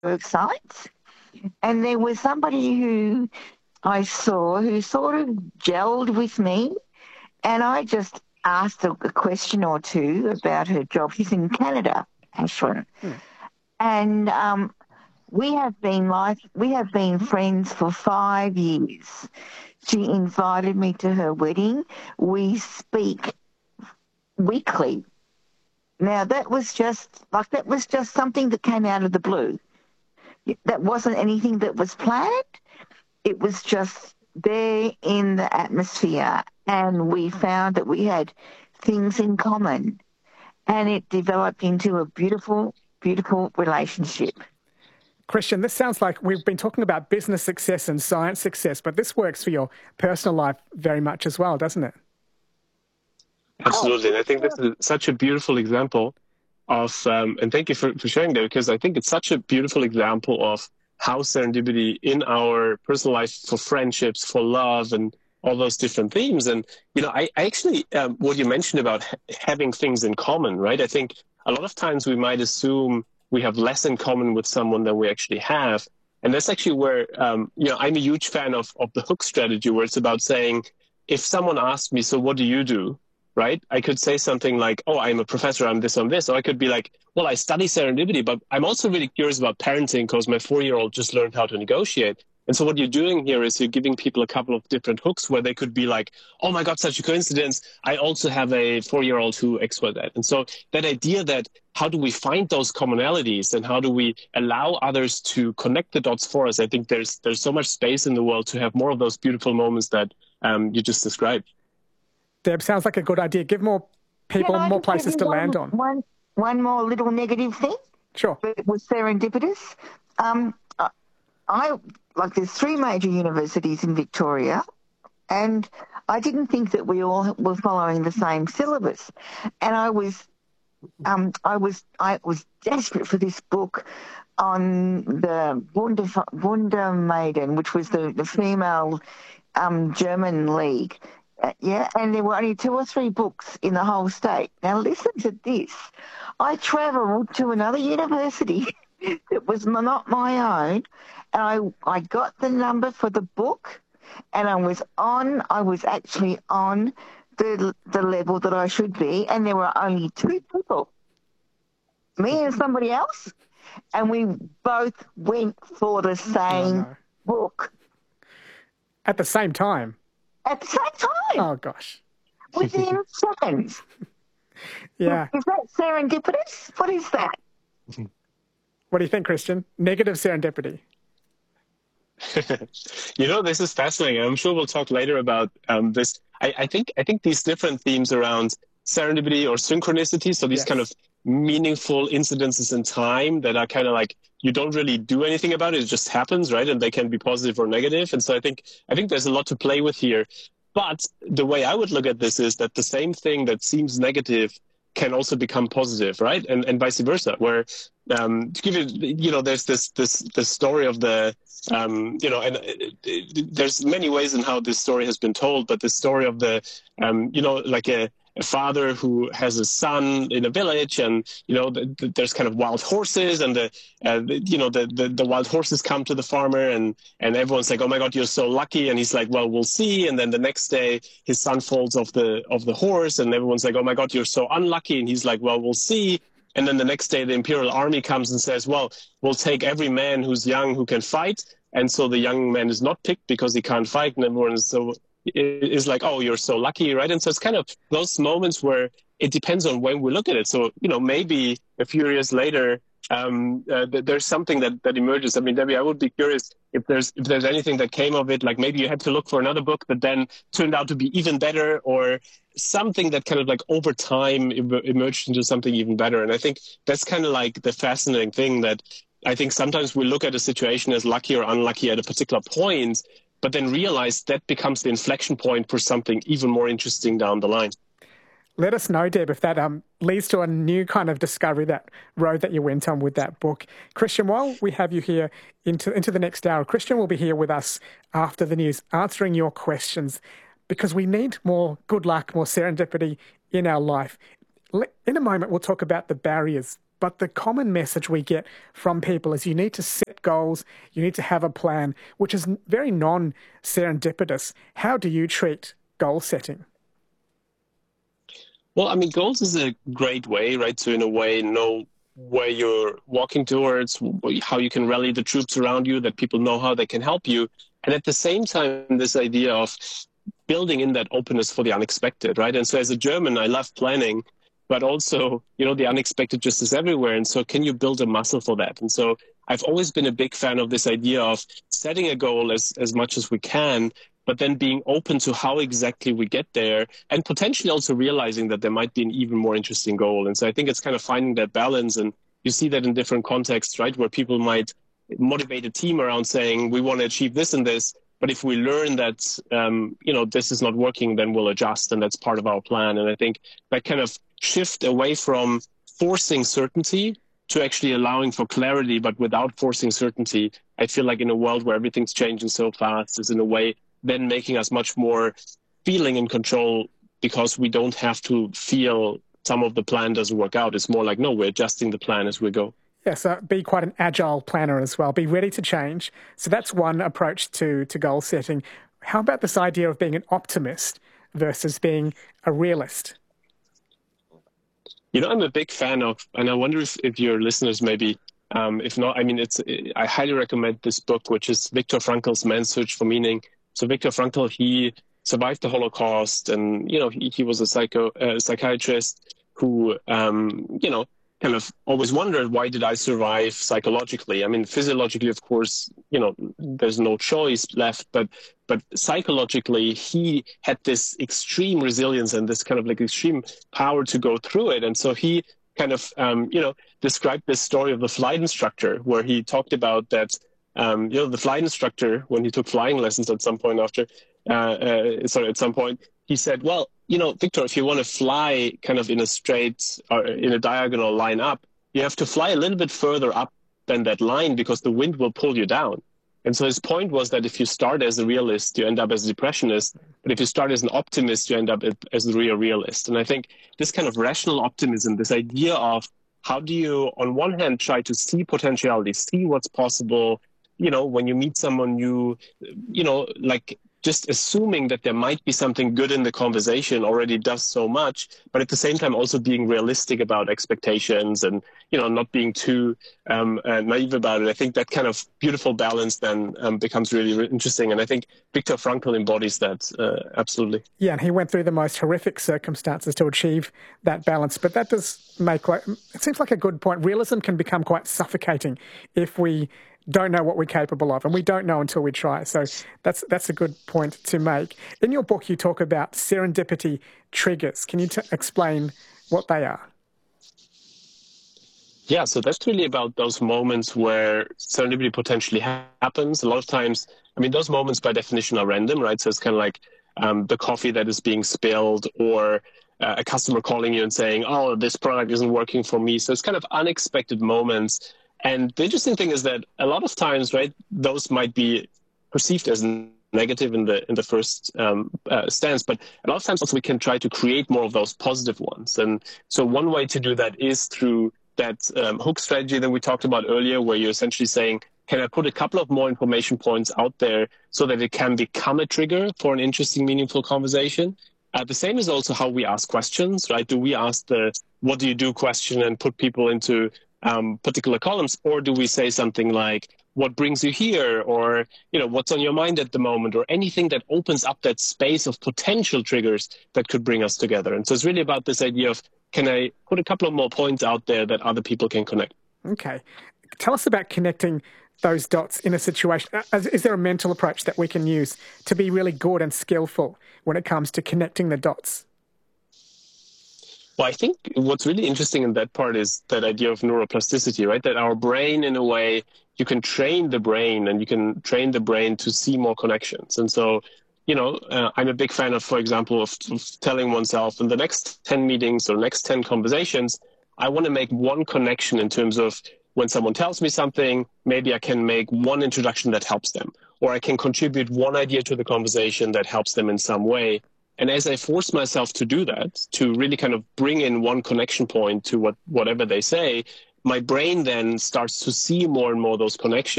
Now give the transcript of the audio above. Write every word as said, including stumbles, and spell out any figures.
work sites. And there was somebody who I saw who sort of gelled with me, and I just asked a, a question or two about her job. She's in Canada, Ashlyn. Hmm. And um, we have been life, we have been friends for five years. She invited me to her wedding. We speak weekly. Now that was just like that was just something that came out of the blue. That wasn't anything that was planned. It was just there in the atmosphere, and we found that we had things in common, and it developed into a beautiful, beautiful relationship. Christian, this sounds like we've been talking about business success and science success, but this works for your personal life very much as well, doesn't it? Absolutely. And I think this is such a beautiful example of, um, and thank you for, for sharing that, because I think it's such a beautiful example of how serendipity in our personal life for friendships, for love, and all those different themes. And, you know, I, I actually, um, what you mentioned about ha- having things in common, right? I think a lot of times we might assume we have less in common with someone than we actually have. And that's actually where, um, you know, I'm a huge fan of, of the hook strategy, where it's about saying, if someone asks me, so what do you do? Right? I could say something like, oh, I'm a professor, I'm this, I'm this. Or I could be like, well, I study serendipity, but I'm also really curious about parenting because my four-year-old just learned how to negotiate. And so what you're doing here is you're giving people a couple of different hooks where they could be like, oh my God, such a coincidence. I also have a four-year-old who X, Y, Z. And so that idea that how do we find those commonalities and how do we allow others to connect the dots for us? I think there's there's so much space in the world to have more of those beautiful moments that um, you just described. Deb, sounds like a good idea. Give more people more places to one, land on. One, one more little negative thing. Sure. It was serendipitous. Um, I like there's three major universities in Victoria, and I didn't think that we all were following the same syllabus. And I was, um, I was, I was desperate for this book on the Wunder, Wunder Maiden, which was the the female um, German league. Uh, yeah, and there were only two or three books in the whole state. Now listen to this. I travelled to another university that was not my own, and I I got the number for the book, and I was on, I was actually on the the level that I should be, and there were only two people, me and somebody else, and we both went for the same oh, no. book. At the same time? At the same time. Oh, gosh. Within seconds. Yeah. Is that serendipitous? What is that? What do you think, Christian? Negative serendipity. You know, this is fascinating. I'm sure we'll talk later about um, this. I, I think I think these different themes around serendipity or synchronicity, so these yes. kind of meaningful incidences in time that are kind of like you don't really do anything about it, it just happens, right? And they can be positive or negative. And so I think I think there's a lot to play with here. But the way I would look at this is that the same thing that seems negative can also become positive, right? And and vice versa. Where um, to give you, you know, there's this this this story of the um, you know, and it, it, there's many ways in how this story has been told, but the story of the um, you know, like a a father who has a son in a village, and you know the, the, there's kind of wild horses, and the, uh, the you know the, the the wild horses come to the farmer, and and everyone's like, oh my God, you're so lucky, and he's like, well, we'll see. And then the next day his son falls off the of the horse, and everyone's like, oh my God, you're so unlucky, and he's like, well, we'll see. And then the next day the imperial army comes and says, well, we'll take every man who's young who can fight. And so the young man is not picked because he can't fight, and everyone is so is like, oh, you're so lucky, right? And so it's kind of those moments where it depends on when we look at it. So, you know, maybe a few years later, um, uh, th- there's something that, that emerges. I mean, Debbie, I would be curious if there's if there's anything that came of it, like maybe you had to look for another book that then turned out to be even better, or something that kind of like over time em- emerged into something even better. And I think that's kind of like the fascinating thing, that I think sometimes we look at a situation as lucky or unlucky at a particular point, but then realize that becomes the inflection point for something even more interesting down the line. Let us know, Deb, if that um, leads to a new kind of discovery, that road that you went on with that book. Christian, while we have you here into, into the next hour, Christian will be here with us after the news, answering your questions, because we need more good luck, more serendipity in our life. In a moment, we'll talk about the barriers but the common message we get from people is you need to set goals, you need to have a plan, which is very non-serendipitous. How do you treat goal setting? Well, I mean, goals is a great way, right, to in a way know where you're walking towards, how you can rally the troops around you, that people know how they can help you. And at the same time, this idea of building in that openness for the unexpected, right? And so as a German, I love planning, but also, you know, the unexpected just is everywhere. And so can you build a muscle for that? And so I've always been a big fan of this idea of setting a goal as, as much as we can, but then being open to how exactly we get there, and potentially also realizing that there might be an even more interesting goal. And so I think it's kind of finding that balance. And you see that in different contexts, right, where people might motivate a team around saying, we want to achieve this and this, but if we learn that, um, you know, this is not working, then we'll adjust, and that's part of our plan. And I think that kind of shift away from forcing certainty to actually allowing for clarity, but without forcing certainty, I feel like in a world where everything's changing so fast is in a way then making us much more feeling in control, because we don't have to feel some of the plan doesn't work out. It's more like, no, we're adjusting the plan as we go. Yeah, so be quite an agile planner as well. Be ready to change. So that's one approach to, to goal setting. How about this idea of being an optimist versus being a realist? You know, I'm a big fan of, and I wonder if, if your listeners maybe, um, if not, I mean, it's I highly recommend this book, which is Viktor Frankl's Man's Search for Meaning. So Viktor Frankl, he survived the Holocaust, and, you know, he, he was a psycho uh, psychiatrist who, um, you know, kind of always wondered, why did I survive psychologically? I mean, physiologically, of course, you know, there's no choice left, but but psychologically, he had this extreme resilience and this kind of like extreme power to go through it. And so he kind of, um, you know, described this story of the flight instructor, where he talked about that, um, you know, the flight instructor, when he took flying lessons at some point after, uh, uh, sorry, at some point, he said, well, you know, Victor, if you want to fly kind of in a straight or in a diagonal line up, you have to fly a little bit further up than that line, because the wind will pull you down. And so his point was that if you start as a realist, you end up as a depressionist. But if you start as an optimist, you end up as a real realist. And I think this kind of rational optimism, this idea of how do you, on one hand, try to see potentiality, see what's possible, you know, when you meet someone new, you know, like just assuming that there might be something good in the conversation already does so much, but at the same time also being realistic about expectations and, you know, not being too um, uh, naive about it. I think that kind of beautiful balance then um, becomes really, really interesting. And I think Viktor Frankl embodies that uh, absolutely. Yeah, and he went through the most horrific circumstances to achieve that balance. But that does make, like, it seems like a good point. Realism can become quite suffocating if we don't know what we're capable of, and we don't know until we try. So that's that's a good point to make. In your book, you talk about serendipity triggers. Can you t- explain what they are? Yeah, so that's really about those moments where serendipity potentially ha- happens. A lot of times, I mean, those moments by definition are random, right? So it's kind of like um, the coffee that is being spilled, or uh, a customer calling you and saying, oh, this product isn't working for me. So it's kind of unexpected moments. And the interesting thing is that a lot of times, right, those might be perceived as negative in the in the first um, uh, stance, but a lot of times also we can try to create more of those positive ones. And so one way to do that is through that um, hook strategy that we talked about earlier, where you're essentially saying, can I put a couple of more information points out there so that it can become a trigger for an interesting, meaningful conversation? Uh, the same is also how we ask questions, right? Do we ask the what do you do question and put people into Um, particular columns, or do we say something like, what brings you here, or, you know, what's on your mind at the moment, or anything that opens up that space of potential triggers that could bring us together? And so it's really about this idea of, can I put a couple of more points out there that other people can connect? Okay. Tell us about connecting those dots in a situation. Is there a mental approach that we can use to be really good and skillful when it comes to connecting the dots? Well, I think what's really interesting in that part is that idea of neuroplasticity, right? That our brain, in a way, you can train the brain and you can train the brain to see more connections. And so, you know, uh, I'm a big fan of, for example, of, of telling oneself in the next ten meetings or next ten conversations, I want to make one connection in terms of when someone tells me something, maybe I can make one introduction that helps them, or I can contribute one idea to the conversation that helps them in some way. And as I force myself to do that, to really kind of bring in one connection point to what whatever they say, my brain then starts to see more and more those connections.